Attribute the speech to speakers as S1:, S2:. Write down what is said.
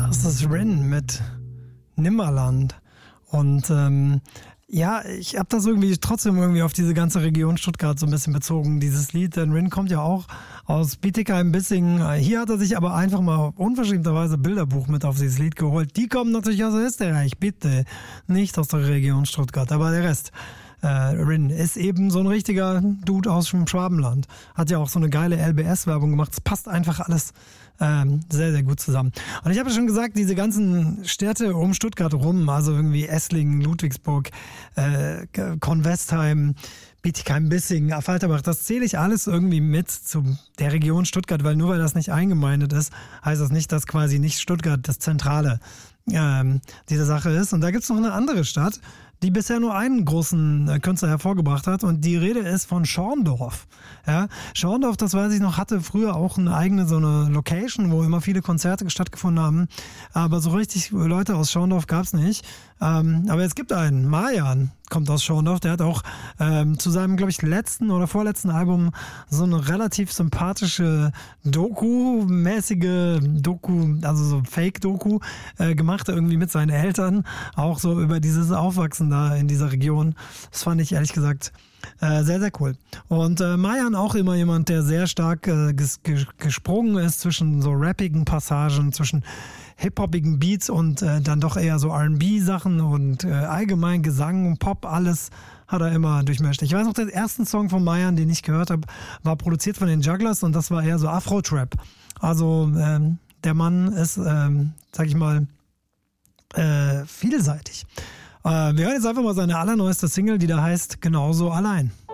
S1: Das ist Rin mit Nimmerland. Und ja, ich habe das irgendwie trotzdem irgendwie auf diese ganze Region Stuttgart so ein bisschen bezogen, dieses Lied. Denn Rin kommt ja auch aus Bietigheim-Bissingen. Hier hat er sich aber einfach mal unverschämterweise Bilderbuch mit auf dieses Lied geholt. Die kommen natürlich aus Österreich, bitte. Nicht aus der Region Stuttgart, aber der Rest. Rin ist eben so ein richtiger Dude aus dem Schwabenland. Hat ja auch so eine geile LBS-Werbung gemacht. Es passt einfach alles sehr, sehr gut zusammen. Und ich habe ja schon gesagt, diese ganzen Städte um Stuttgart rum, also irgendwie Esslingen, Ludwigsburg, Kornwestheim, Bietigheim-Bissingen, Affalterbach, das zähle ich alles irgendwie mit zu der Region Stuttgart, weil nur weil das nicht eingemeindet ist, heißt das nicht, dass quasi nicht Stuttgart das Zentrale dieser Sache ist. Und da gibt es noch eine andere Stadt, die bisher nur einen großen Künstler hervorgebracht hat, und die Rede ist von Schorndorf. Ja, Schorndorf, das weiß ich noch, hatte früher auch eine eigene so eine Location, wo immer viele Konzerte stattgefunden haben, aber so richtig Leute aus Schorndorf gab's nicht. Aber es gibt einen, Marjan kommt aus Schorndorf, der hat auch zu seinem, glaube ich, letzten oder vorletzten Album so eine relativ sympathische Doku-mäßige Doku, also so Fake-Doku gemacht, irgendwie mit seinen Eltern, auch so über dieses Aufwachsen da in dieser Region. Das fand ich ehrlich gesagt sehr, sehr cool. Und Marjan auch immer jemand, der sehr stark gesprungen ist zwischen so rappigen Passagen, zwischen hip-hoppigen Beats und dann doch eher so R&B-Sachen und allgemein Gesang und Pop, alles hat er immer durchmischt. Ich weiß noch, der erste Song von Marjan, den ich gehört habe, war produziert von den Jugglers und das war eher so Afro-Trap. Also der Mann ist, sag ich mal, vielseitig. Wir hören jetzt einfach mal seine allerneueste Single, die da heißt Genauso allein.